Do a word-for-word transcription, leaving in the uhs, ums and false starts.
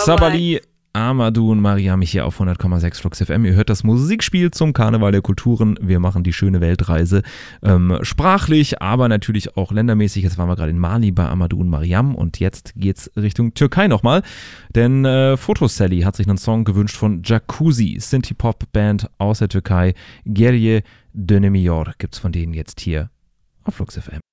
Sabali, Amadou und Mariam hier auf hundert Komma sechs Flux F M. Ihr hört das Musikspiel zum Karneval der Kulturen. Wir machen die schöne Weltreise ähm, sprachlich, aber natürlich auch ländermäßig. Jetzt waren wir gerade in Mali bei Amadou und Mariam und jetzt geht's Richtung Türkei nochmal. Denn äh, Photosally hat sich einen Song gewünscht von Jacuzzi, Synthie-Pop-Band aus der Türkei. Geriye Dönemiyor gibt's von denen jetzt hier auf Flux F M.